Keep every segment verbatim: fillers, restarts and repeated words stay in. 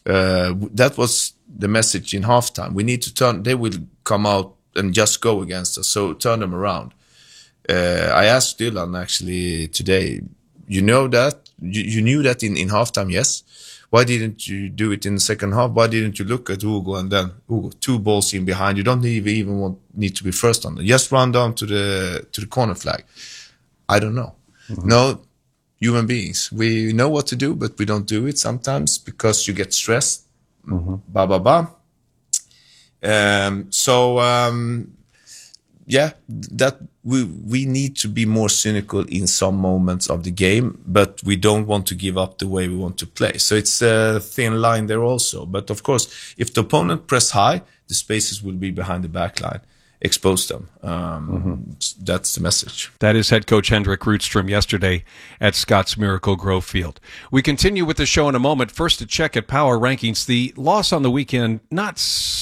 Uh, that was the message in halftime. We need to turn. They will come out and just go against us. So turn them around. Uh, I asked Dylan actually today. You know that you, you knew that in in halftime, yes. Why didn't you do it in the second half? Why didn't you look at Hugo and then Hugo, two balls in behind? You don't even even want, need to be first on it. Just run down to the to the corner flag. I don't know. Mm-hmm. No, human beings. We know what to do, but we don't do it sometimes because you get stressed. Mm-hmm. Ba ba ba. Um, so um, yeah, that we we need to be more cynical in some moments of the game, but we don't want to give up the way we want to play. So it's a thin line there also. But of course, if the opponent press high, the spaces will be behind the back line. Expose them. Um, mm-hmm. That's the message. That is head coach Henrik Rudstrom yesterday at Scott's Miracle Grove Field. We continue with the show in a moment. First, to check at Power Rankings. The loss on the weekend, not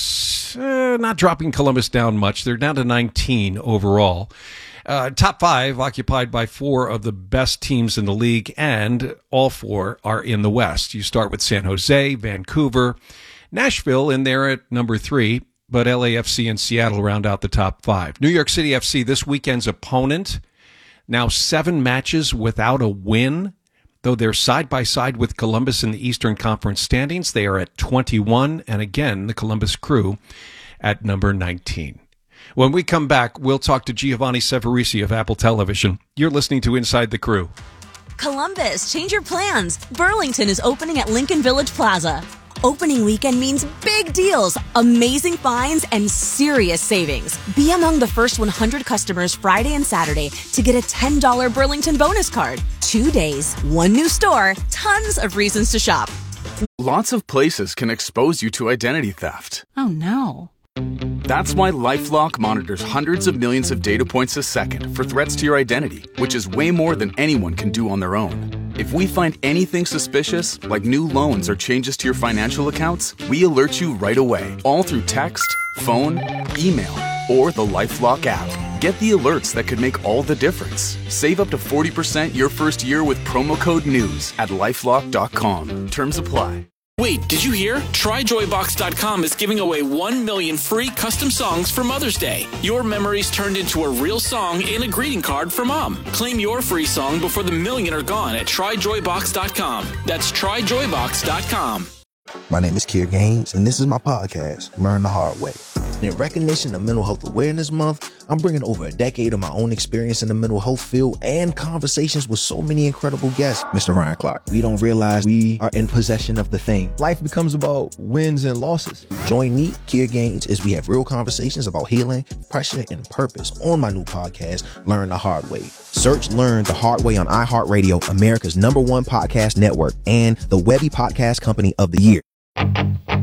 uh, not dropping Columbus down much. They're down to nineteen overall. Uh, top five occupied by four of the best teams in the league, and all four are in the West. You start with San Jose, Vancouver, Nashville in there at number three. But L A F C and Seattle round out the top five. New York City F C, this weekend's opponent, now seven matches without a win. Though they're side by side with Columbus in the Eastern Conference standings, they are at twenty-one. And again, the Columbus Crew at number nineteen. When we come back, we'll talk to Giovanni Severisi of Apple Television. You're listening to Inside the Crew. Columbus, change your plans. Burlington is opening at Lincoln Village Plaza. Opening weekend means big deals, amazing finds, and serious savings. Be among the first one hundred customers Friday and Saturday to get a ten dollars Burlington bonus card. Two days, one new store, tons of reasons to shop. Lots of places can expose you to identity theft. Oh, no. That's why LifeLock monitors hundreds of millions of data points a second for threats to your identity, which is way more than anyone can do on their own. If we find anything suspicious, like new loans or changes to your financial accounts, we alert you right away, all through text, phone, email, or the LifeLock app. Get the alerts that could make all the difference. Save up to forty percent your first year with promo code NEWS at lifelock dot com. Terms apply. Wait, did you hear? Try Joy Box dot com is giving away one million free custom songs for Mother's Day. Your memories turned into a real song and a greeting card for Mom. Claim your free song before the million are gone at Try Joy Box dot com. That's Try Joy Box dot com. My name is Kier Gaines, and this is my podcast, Learn the Hard Way. In recognition of Mental Health Awareness Month, I'm bringing over a decade of my own experience in the mental health field and conversations with so many incredible guests. Mister Ryan Clark, we don't realize we are in possession of the thing. Life becomes about wins and losses. Join me, Kier Gaines, as we have real conversations about healing, pressure, and purpose on my new podcast, Learn the Hard Way. Search Learn the Hard Way on iHeartRadio, America's number one podcast network, and the Webby Podcast Company of the Year.